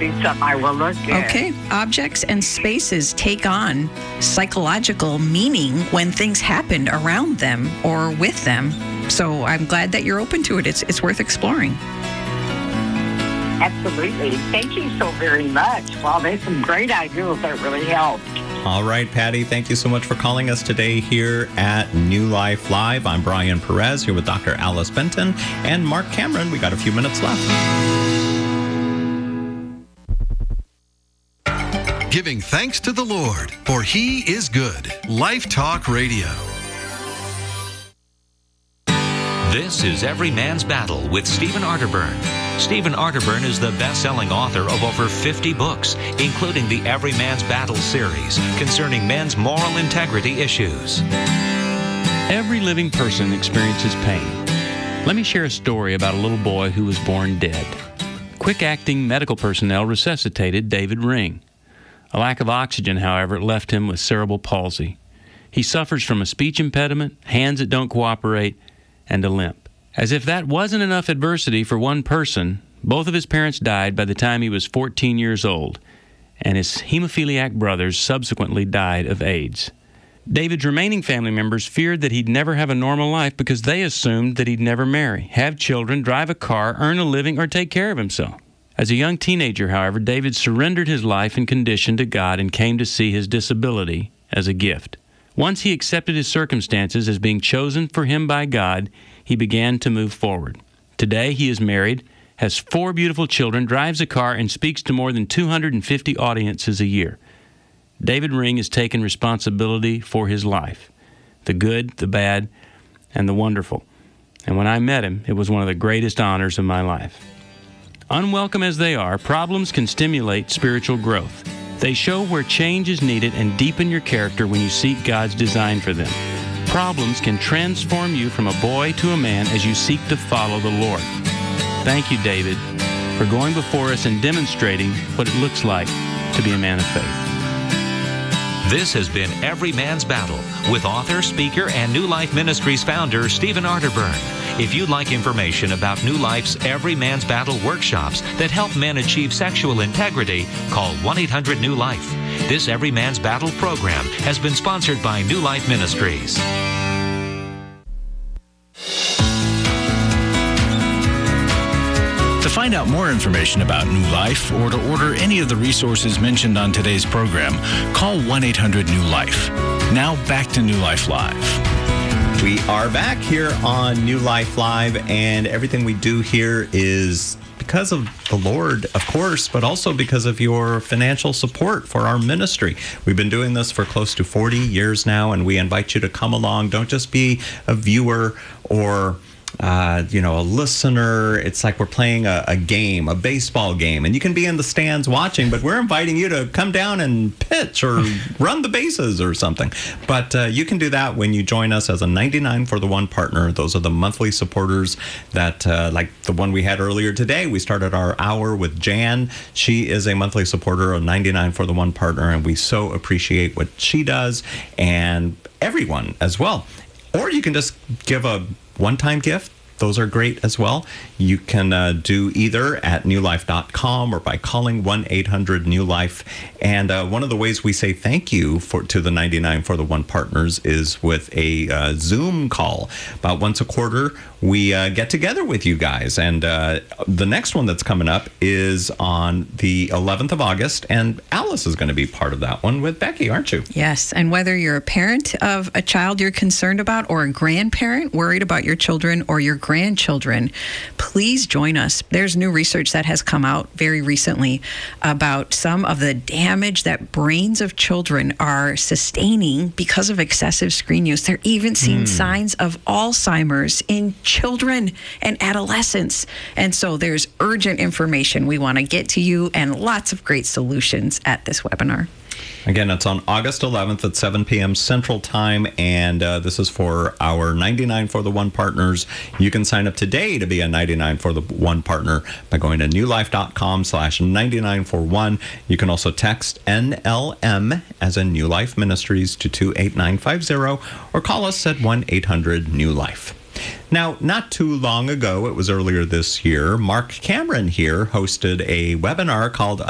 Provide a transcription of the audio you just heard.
be something I will look at. Okay. Objects and spaces take on psychological meaning when things happen around them or with them. So I'm glad that you're open to it. It's worth exploring. Absolutely. Thank you so very much. Wow, there's some great ideas that really helped. All right, Patty, thank you so much for calling us today here at New Life Live. I'm Brian Perez here with Dr. Alice Benton and Mark Cameron. We got a few minutes left. Giving thanks to the Lord, for He is good. Life Talk Radio. This is Every Man's Battle with Stephen Arterburn. Stephen Arterburn is the best-selling author of over 50 books, including the Every Man's Battle series concerning men's moral integrity issues. Every living person experiences pain. Let me share a story about a little boy who was born dead. Quick-acting medical personnel resuscitated David Ring. A lack of oxygen, however, left him with cerebral palsy. He suffers from a speech impediment, hands that don't cooperate, and a limp. As if that wasn't enough adversity for one person, both of his parents died by the time he was 14 years old, and his hemophiliac brothers subsequently died of AIDS. David's remaining family members feared that he'd never have a normal life because they assumed that he'd never marry, have children, drive a car, earn a living, or take care of himself. As a young teenager, however, David surrendered his life and condition to God and came to see his disability as a gift. Once he accepted his circumstances as being chosen for him by God, he began to move forward. Today, he is married, has 4 beautiful children, drives a car, and speaks to more than 250 audiences a year. David Ring has taken responsibility for his life, the good, the bad, and the wonderful. And when I met him, it was one of the greatest honors of my life. Unwelcome as they are, problems can stimulate spiritual growth. They show where change is needed and deepen your character when you seek God's design for them. Problems can transform you from a boy to a man as you seek to follow the Lord. Thank you, David, for going before us and demonstrating what it looks like to be a man of faith. This has been Every Man's Battle with author, speaker, and New Life Ministries founder Stephen Arterburn. If you'd like information about New Life's Every Man's Battle workshops that help men achieve sexual integrity, call 1-800-NEW-LIFE. This Every Man's Battle program has been sponsored by New Life Ministries. To find out more information about New Life or to order any of the resources mentioned on today's program, call 1-800-NEW-LIFE. Now back to New Life Live. We are back here on New Life Live, and everything we do here is because of the Lord, of course, but also because of your financial support for our ministry. We've been doing this for close to 40 years now, and we invite you to come along. Don't just be a viewer or a listener. It's like we're playing a game, a baseball game, and you can be in the stands watching, but we're inviting you to come down and pitch or run the bases or something. But you can do that when you join us as a 99 for the One partner. Those are the monthly supporters that, like the one we had earlier today, we started our hour with Jan. She is a monthly supporter of 99 for the One partner, and we so appreciate what she does and everyone as well. Or you can just give a one-time gift. Those are great as well. You can do either at newlife.com or by calling 1-800-NEW-LIFE. And one of the ways we say thank you to the 99 for the One partners is with a Zoom call. About once a quarter, we get together with you guys. And the next one that's coming up is on the 11th of August. And Alice is going to be part of that one with Becky, aren't you? Yes. And whether you're a parent of a child you're concerned about or a grandparent worried about your children or your grandchildren, please join us. There's new research that has come out very recently about some of the damage that brains of children are sustaining because of excessive screen use. They're even seeing signs of Alzheimer's in children and adolescents. And so there's urgent information we want to get to you and lots of great solutions at this webinar. Again, it's on August 11th at 7 p.m. Central Time, and this is for our 99 for the One partners. You can sign up today to be a 99 for the One partner by going to newlife.com/99for1. You can also text NLM as in New Life Ministries to 28950 or call us at 1-800-NEW-LIFE. Now, not too long ago, it was earlier this year, Mark Cameron here hosted a webinar called